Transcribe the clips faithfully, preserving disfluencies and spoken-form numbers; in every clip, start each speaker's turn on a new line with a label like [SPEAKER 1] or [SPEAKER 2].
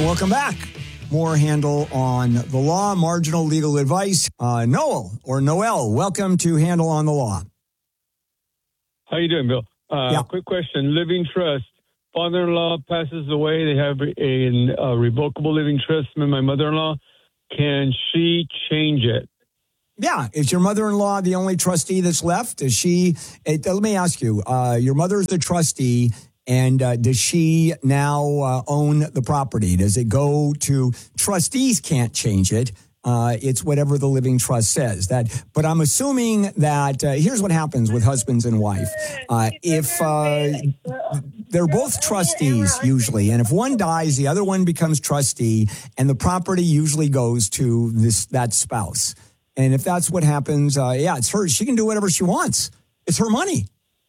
[SPEAKER 1] And welcome back. More Handel on the Law, marginal legal advice. Uh, Noel or Noel, welcome to Handel on the Law.
[SPEAKER 2] How you doing, Bill? Uh,
[SPEAKER 1] yeah.
[SPEAKER 2] Quick question. Living trust. Father-in-law passes away. They have a, a revocable living trust with my mother-in-law. Can she change it?
[SPEAKER 1] Yeah. Is your mother-in-law the only trustee that's left? Is she, it, let me ask you, uh, your mother's the trustee, and uh, does she now uh, own the property? Does it go to, trustees can't change it. Uh, it's whatever the living trust says. That, but I'm assuming that, uh, here's what happens with husbands and wife. Uh, if uh, they're both trustees usually, and if one dies, the other one becomes trustee, and the property usually goes to this that spouse. And if that's what happens, uh, yeah, it's hers. She can do whatever she wants. It's her money.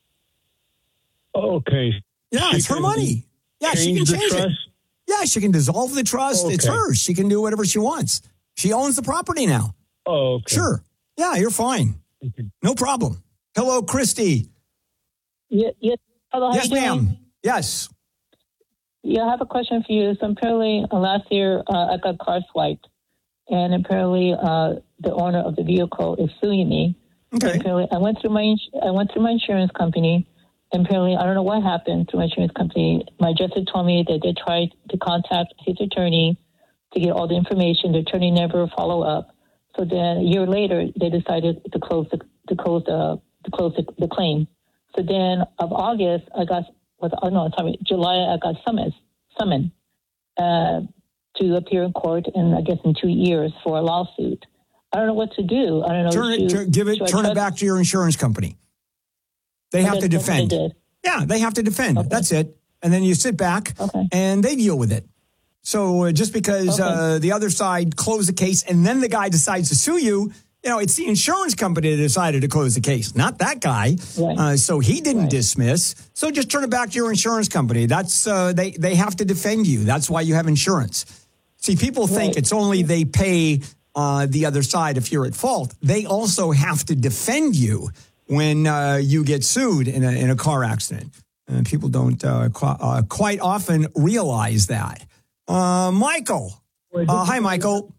[SPEAKER 2] Okay.
[SPEAKER 1] Yeah, it's her money. Yeah, she can change it. Yeah, she can dissolve the trust.
[SPEAKER 2] Okay.
[SPEAKER 1] It's hers. She can do whatever she wants. She owns the property now.
[SPEAKER 2] Oh, okay.
[SPEAKER 1] Sure. Yeah, you're fine. No problem. Hello, Christy.
[SPEAKER 3] Yeah, yeah. Hello, how
[SPEAKER 1] yes,
[SPEAKER 3] you
[SPEAKER 1] ma'am.
[SPEAKER 3] doing?
[SPEAKER 1] Yes.
[SPEAKER 3] Yeah, I have a question for you. So apparently uh, last year uh, I got car swiped, and apparently uh, the owner of the vehicle is suing me.
[SPEAKER 1] Okay.
[SPEAKER 3] And apparently I went through my ins- I went through my insurance company, and apparently I don't know what happened through my insurance company. My adjuster told me that they tried to contact his attorney to get all the information. The attorney never followed up. So then a year later, they decided to close the to close the to close the, the claim. So then of August, I got was oh no sorry July I got summons summoned uh, to appear in court, and I guess in two years for a lawsuit. I don't know what to do. I don't know.
[SPEAKER 1] Turn it,
[SPEAKER 3] should,
[SPEAKER 1] turn, give it, turn it back to your insurance company. They have to defend.
[SPEAKER 3] They did.
[SPEAKER 1] Yeah, they have to defend. Okay. That's it. And then you sit back
[SPEAKER 3] okay.
[SPEAKER 1] and they deal with it. So uh, just because
[SPEAKER 3] okay.
[SPEAKER 1] uh, the other side closed the case and then the guy decides to sue you, you know, it's the insurance company that decided to close the case, not that guy.
[SPEAKER 3] Right.
[SPEAKER 1] Uh, so he didn't
[SPEAKER 3] right.
[SPEAKER 1] dismiss. So just turn it back to your insurance company. That's uh, they they have to defend you. That's why you have insurance. See, people think
[SPEAKER 3] right.
[SPEAKER 1] it's only they pay uh, the other side if you're at fault. They also have to defend you when uh, you get sued in a in a car accident. And people don't uh, qu- uh, quite often realize that. Uh, Michael. Uh, hi, Michael.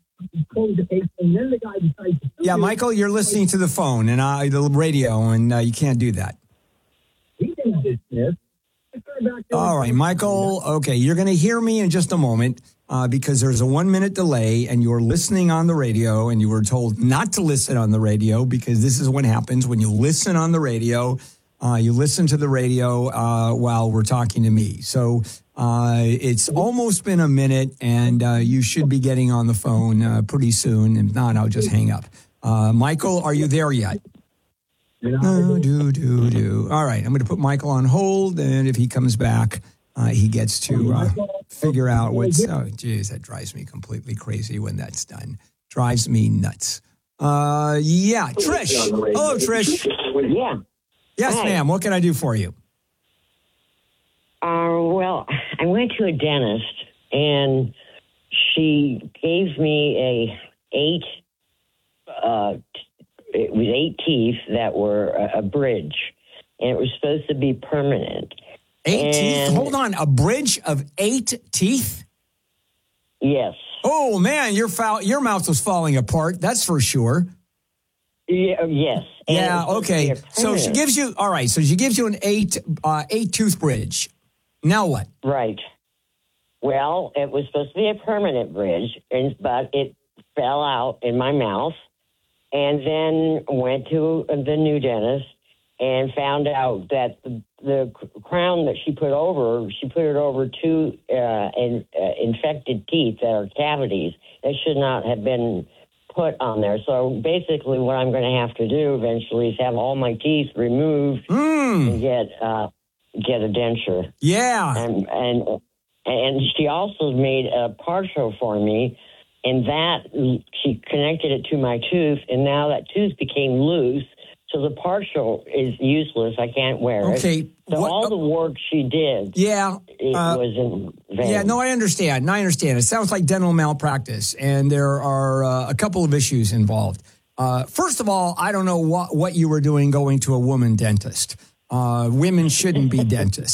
[SPEAKER 1] Yeah, Michael, you're listening to the phone and uh, the radio, and uh, you can't do that. All right, Michael. Okay, you're going to hear me in just a moment uh, because there's a one-minute delay, and you're listening on the radio, and you were told not to listen on the radio because this is what happens when you listen on the radio. Uh, you listen to the radio uh, while we're talking to me. So uh, it's almost been a minute, and uh, you should be getting on the phone uh, pretty soon. If not, I'll just hang up. Uh, Michael, are you there yet? No, do, do, do. All right, I'm going to put Michael on hold, and if he comes back, uh, he gets to uh, figure out what's... Oh, geez, that drives me completely crazy when that's done. Drives me nuts. Uh, yeah, Trish. Hello, Trish.
[SPEAKER 4] Yeah.
[SPEAKER 1] Yes, Hi. ma'am. What can I do for you?
[SPEAKER 4] Uh, well, I went to a dentist, and she gave me a eight. Uh, it was eight teeth that were a, a bridge, and it was supposed to be permanent.
[SPEAKER 1] Eight
[SPEAKER 4] and,
[SPEAKER 1] teeth? Hold on, a bridge of eight teeth?
[SPEAKER 4] Yes.
[SPEAKER 1] Oh man, your foul, your mouth was falling apart. That's for sure.
[SPEAKER 4] Yeah, yes. And
[SPEAKER 1] yeah, okay. So she gives you, all right, so she gives you an eight uh, eight tooth bridge. Now what?
[SPEAKER 4] Right. Well, it was supposed to be a permanent bridge, and, but it fell out in my mouth, and then went to the new dentist and found out that the, the crown that she put over, she put it over two uh, in, uh, infected teeth that are cavities that should not have been put on there. So basically what I'm going to have to do eventually is have all my teeth removed
[SPEAKER 1] mm.
[SPEAKER 4] and get uh, get a denture.
[SPEAKER 1] Yeah.
[SPEAKER 4] And, and and she also made a partial for me, and that she connected it to my tooth, and now that tooth became loose. So the partial is useless. I can't wear it.
[SPEAKER 1] Okay.
[SPEAKER 4] So
[SPEAKER 1] what,
[SPEAKER 4] all the work she did,
[SPEAKER 1] yeah,
[SPEAKER 4] it
[SPEAKER 1] uh,
[SPEAKER 4] was in vain.
[SPEAKER 1] Yeah, no, I understand. I understand. It sounds like dental malpractice, and there are uh, a couple of issues involved. Uh, first of all, I don't know what, what you were doing going to a woman dentist. Uh, women shouldn't be dentists.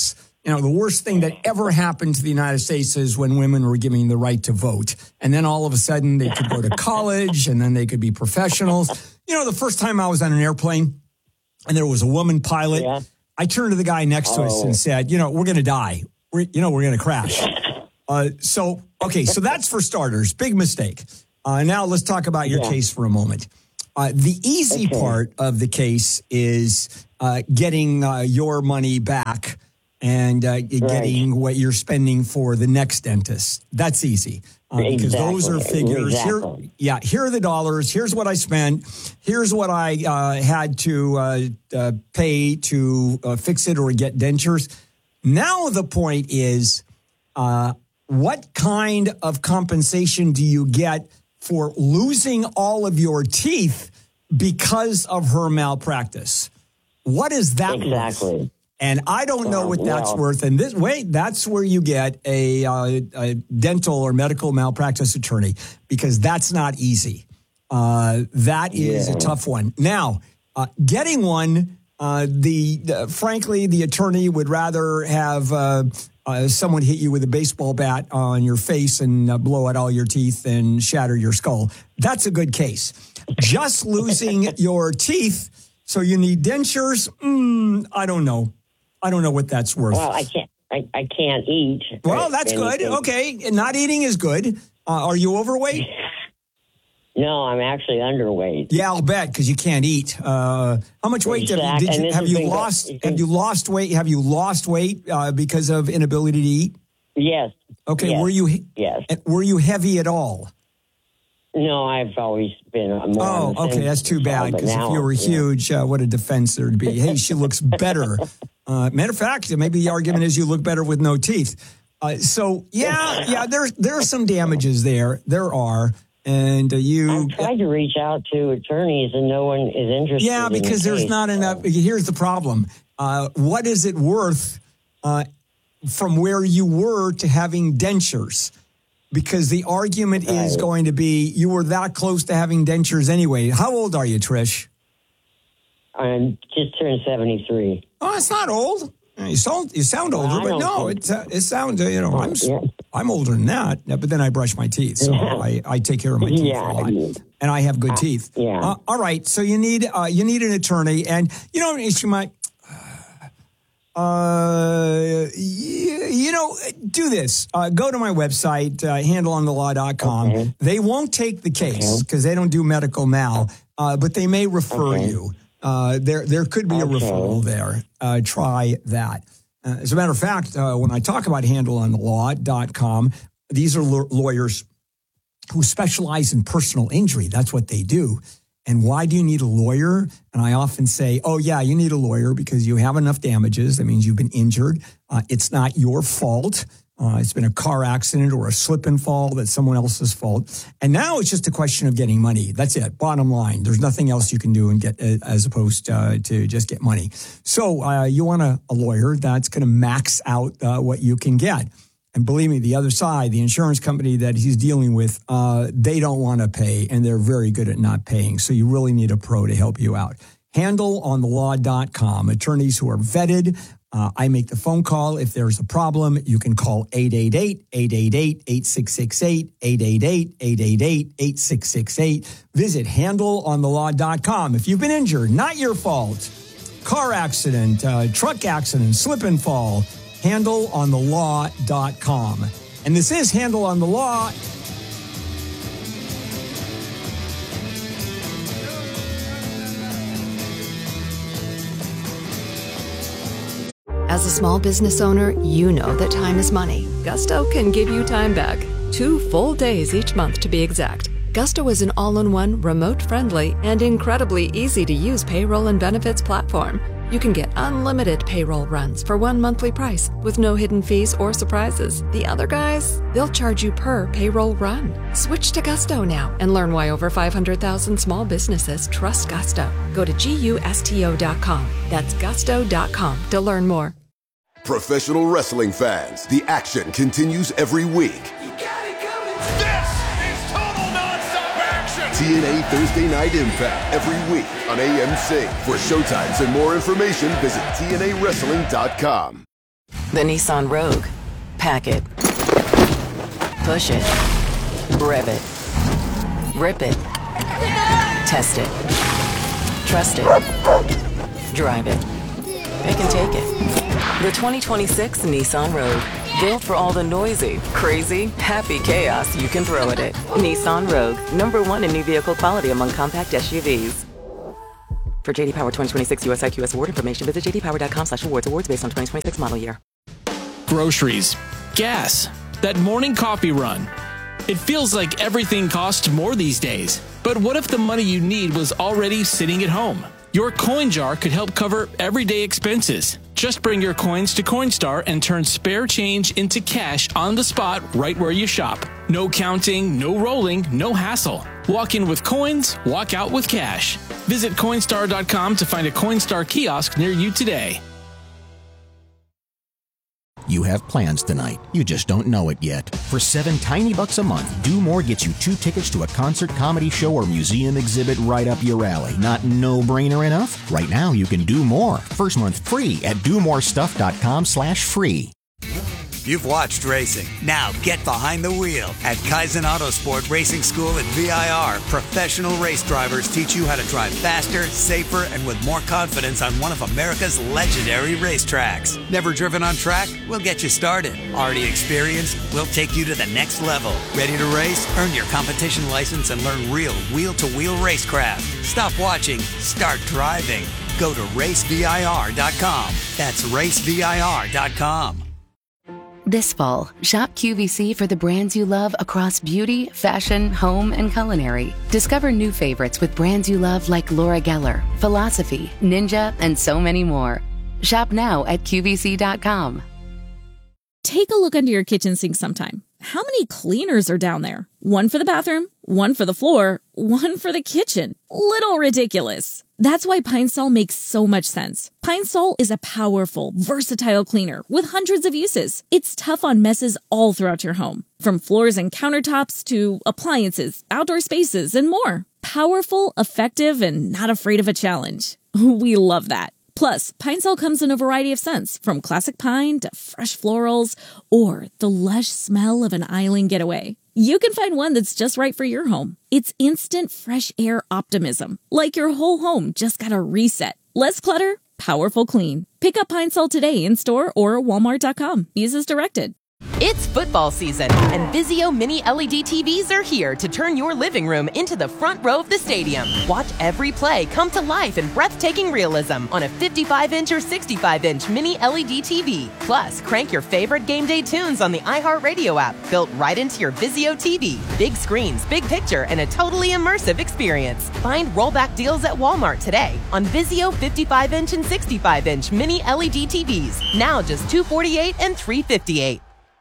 [SPEAKER 1] You know, the worst thing that ever happened to the United States is when women were given the right to vote. And then all of a sudden they could go to college and then they could be professionals. You know, the first time I was on an airplane and there was a woman pilot, yeah. I turned to the guy next to oh. us and said, you know, we're going to die. We're, you know, we're going to crash. Uh, so, okay, so that's for starters. Big mistake. Uh, now let's talk about your yeah. case for a moment. Uh, the easy okay. part of the case is uh, getting uh, your money back and uh, getting right. what you're spending for the next dentist. That's easy. Uh, exactly. Because those are figures. Exactly. Here, yeah, here are the dollars. Here's what I spent. Here's what I uh, had to uh, uh, pay to uh, fix it or get dentures. Now the point is, uh, what kind of compensation do you get for losing all of your teeth because of her malpractice? What is that
[SPEAKER 4] exactly.
[SPEAKER 1] worth? And I don't know what that's well, worth. And this wait, that's where you get a, uh, a dental or medical malpractice attorney, because that's not easy. Uh, that is yeah. a tough one. Now, uh, getting one, uh, the uh, frankly, the attorney would rather have uh, uh, someone hit you with a baseball bat on your face and uh, blow out all your teeth and shatter your skull. That's a good case. Just losing your teeth, so you need dentures. Mm, I don't know. I don't know what that's worth.
[SPEAKER 4] Well, I can't. I, I can't eat.
[SPEAKER 1] Well, that's good. Okay, not eating is good. Uh, are you overweight?
[SPEAKER 4] No, I'm actually underweight.
[SPEAKER 1] Yeah, I'll bet, because you can't eat. Uh, how much weight
[SPEAKER 4] exactly.
[SPEAKER 1] have you, did you, have you lost? Good. Have you lost weight? Have you lost weight uh, because of inability to eat?
[SPEAKER 4] Yes.
[SPEAKER 1] Okay.
[SPEAKER 4] Yes.
[SPEAKER 1] Were you?
[SPEAKER 4] Yes.
[SPEAKER 1] Were you heavy at all?
[SPEAKER 4] No, I've always been more.
[SPEAKER 1] Oh, okay. That's too bad, because if you were yeah. huge, uh, what a defense there'd be. Hey, she looks better. Uh, matter of fact, maybe the argument is you look better with no teeth. Uh, so, yeah, yeah, there, there are some damages there. There are. And uh, you...
[SPEAKER 4] I've tried to reach out to attorneys and no one is interested.
[SPEAKER 1] Yeah, because
[SPEAKER 4] in the
[SPEAKER 1] there's
[SPEAKER 4] case,
[SPEAKER 1] not
[SPEAKER 4] so.
[SPEAKER 1] enough. Here's the problem. Uh, what is it worth uh, from where you were to having dentures? Because the argument right. is going to be you were that close to having dentures anyway. How old are you, Trish?
[SPEAKER 4] I'm just turned seventy-three.
[SPEAKER 1] Oh, it's not old. You sound you sound older, well, but no, it uh, it sounds uh, you know I'm yeah. I'm older than that. But then I brush my teeth, so yeah. I, I take care of my teeth
[SPEAKER 4] yeah,
[SPEAKER 1] a lot, and I have good uh, teeth.
[SPEAKER 4] Yeah.
[SPEAKER 1] Uh, all right, so you need uh, you need an attorney, and you know you might. Uh, you, you know, do this. Uh, go to my website, uh, handle on the law dot com. Okay. They won't take the case because okay. they don't do medical mal, uh, but they may refer okay. you. Uh, there, there could be a okay. referral there. Uh, try that. Uh, as a matter of fact, uh, when I talk about handle on the law dot com, these are l- lawyers who specialize in personal injury. That's what they do. And why do you need a lawyer? And I often say, oh, yeah, you need a lawyer because you have enough damages. That means you've been injured. Uh, it's not your fault. Uh, it's been a car accident or a slip and fall that's someone else's fault. And now it's just a question of getting money. That's it. Bottom line. There's nothing else you can do and get uh, as opposed uh, to just get money. So uh, you want a, a lawyer that's going to max out uh, what you can get. And believe me, the other side, the insurance company that he's dealing with, uh, they don't want to pay, and they're very good at not paying. So you really need a pro to help you out. handle on the law dot com. Attorneys who are vetted. Uh, I make the phone call. If there's a problem, you can call eight eight eight, eight eight eight, eight six six eight, eight eight eight, eight eight eight, eight six six eight. Visit handle on the law dot com. If you've been injured, not your fault, car accident, uh, truck accident, slip and fall, handle on the law dot com. And this is Handle on the Law.
[SPEAKER 5] As a small business owner, you know that time is money. Gusto can give you time back. Two full days each month to be exact. Gusto is an all-in-one, remote-friendly, and incredibly easy-to-use payroll and benefits platform. You can get unlimited payroll runs for one monthly price with no hidden fees or surprises. The other guys, they'll charge you per payroll run. Switch to Gusto now and learn why over five hundred thousand small businesses trust Gusto. Go to gusto dot com. That's gusto dot com to learn more.
[SPEAKER 6] Professional wrestling fans, the action continues every week.
[SPEAKER 7] You got it coming. This is total nonstop action.
[SPEAKER 6] T N A Thursday Night Impact every week on A M C. For showtimes and more information, visit T N A wrestling dot com.
[SPEAKER 8] The Nissan Rogue. Pack it. Push it. Rev it. Rip it. Test it. Trust it. Drive it. Pick and take it. The twenty twenty-six Nissan Rogue. Built for all the noisy, crazy, happy chaos you can throw at it. Nissan Rogue. Number one in new vehicle quality among compact S U Vs. For J D Power twenty twenty-six U S I Q S award information, visit j d power dot com slash awards. Awards based on twenty twenty-six model year.
[SPEAKER 9] Groceries. Gas. That morning coffee run. It feels like everything costs more these days. But what if the money you need was already sitting at home? Your coin jar could help cover everyday expenses. Just bring your coins to Coinstar and turn spare change into cash on the spot right where you shop. No counting, no rolling, no hassle. Walk in with coins, walk out with cash. Visit Coinstar dot com to find a Coinstar kiosk near you today.
[SPEAKER 10] You have plans tonight. You just don't know it yet. For seven tiny bucks a month, Do More gets you two tickets to a concert, comedy show, or museum exhibit right up your alley. Not no-brainer enough? Right now, you can do more. First month free at do more stuff dot com slash free.
[SPEAKER 11] You've watched racing. Now get behind the wheel. At Kaizen Autosport Racing School at V I R, professional race drivers teach you how to drive faster, safer, and with more confidence on one of America's legendary racetracks. Never driven on track? We'll get you started. Already experienced? We'll take you to the next level. Ready to race? Earn your competition license and learn real wheel-to-wheel racecraft. Stop watching. Start driving. Go to race V I R dot com. That's race V I R dot com.
[SPEAKER 12] This fall, shop Q V C for the brands you love across beauty, fashion, home, and culinary. Discover new favorites with brands you love like Laura Geller, Philosophy, Ninja, and so many more. Shop now at Q V C dot com.
[SPEAKER 13] Take a look under your kitchen sink sometime. How many cleaners are down there? One for the bathroom, one for the floor, one for the kitchen. Little ridiculous. That's why Pine Sol makes so much sense. Pine Sol is a powerful, versatile cleaner with hundreds of uses. It's tough on messes all throughout your home, from floors and countertops to appliances, outdoor spaces, and more. Powerful, effective, and not afraid of a challenge. We love that. Plus, Pine Sol comes in a variety of scents, from classic pine to fresh florals, or the lush smell of an island getaway. You can find one that's just right for your home. It's instant fresh air optimism, like your whole home just got a reset. Less clutter, powerful clean. Pick up Pine Sol today in store or walmart dot com. Use as directed.
[SPEAKER 14] It's football season, and Vizio Mini L E D T Vs are here to turn your living room into the front row of the stadium. Watch every play come to life in breathtaking realism on a fifty-five inch or sixty-five inch Mini L E D T V. Plus, crank your favorite game day tunes on the iHeartRadio app, built right into your Vizio T V. Big screens, big picture, and a totally immersive experience. Find rollback deals at Walmart today on Vizio fifty-five inch and sixty-five inch Mini L E D T Vs. Now just two hundred forty-eight dollars and three hundred fifty-eight dollars.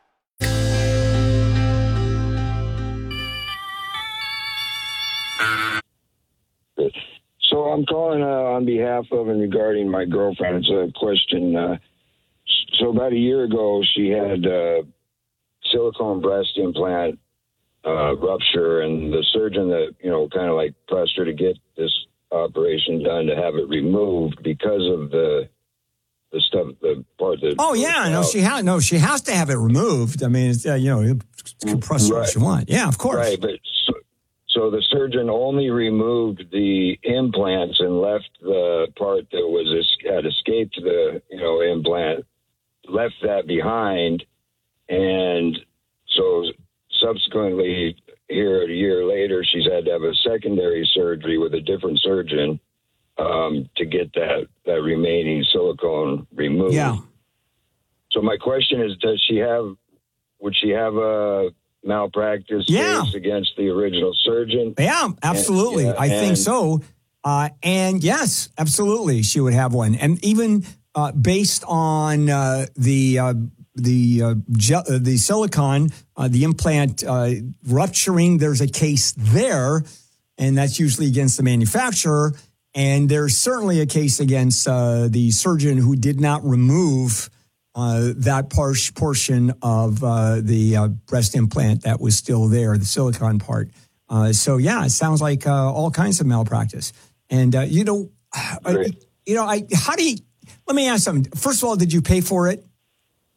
[SPEAKER 15] So I'm calling uh, on behalf of and regarding my girlfriend. It's a question. Uh, so about a year ago, she had uh, silicone breast implant uh, rupture, and the surgeon that, you know, kind of like pressed her to get this operation done to have it removed because of the the stuff, the part that.
[SPEAKER 1] Oh yeah, no, out. she has no, she has to have it removed. I mean, it's, uh, you know, you can press
[SPEAKER 15] right.
[SPEAKER 1] what you want. Yeah, of course.
[SPEAKER 15] Right, but. So, So the surgeon only removed the implants and left the part that was had escaped the, you know, implant, left that behind. And so subsequently, here a year later, she's had to have a secondary surgery with a different surgeon um, to get that, that remaining silicone removed.
[SPEAKER 1] Yeah.
[SPEAKER 15] So my question is, does she have, would she have a malpractice
[SPEAKER 1] yeah.
[SPEAKER 15] case against the original surgeon?
[SPEAKER 1] Yeah, absolutely. And, yeah, I and, think so. Uh, and yes, absolutely, she would have one. And even uh, based on uh, the uh, the uh, gel, uh, the silicone, uh, the implant uh, rupturing, there's a case there, and that's usually against the manufacturer. And there's certainly a case against uh, the surgeon who did not remove Uh, that par- portion of uh, the uh, breast implant that was still there, the silicone part. Uh, so, yeah, it sounds like uh, all kinds of malpractice. And, uh, you know, I, you know, I how do you, let me ask something. First of all, did you pay for it?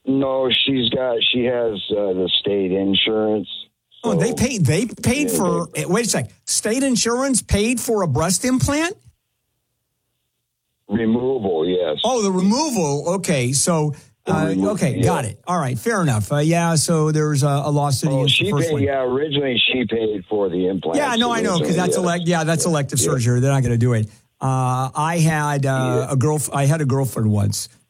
[SPEAKER 15] No, she's got. She has uh, the state insurance.
[SPEAKER 1] So, oh, they paid. They paid yeah, for. They, wait a sec. State insurance paid for a breast implant.
[SPEAKER 15] Removal, yes.
[SPEAKER 1] Oh, the removal. Okay, so uh, removal, okay, yeah. Got it. All right, fair enough. Uh, yeah, so there's a, a lawsuit
[SPEAKER 15] oh,
[SPEAKER 1] against
[SPEAKER 15] she
[SPEAKER 1] the first
[SPEAKER 15] paid,
[SPEAKER 1] one.
[SPEAKER 15] Yeah, originally she paid for the implant.
[SPEAKER 1] Yeah, no,
[SPEAKER 15] so
[SPEAKER 1] I know because that's
[SPEAKER 15] yes.
[SPEAKER 1] elect. Yeah, that's elective yeah. surgery. They're not going to do it. Uh, I had uh, yeah. a girl. I had a girlfriend once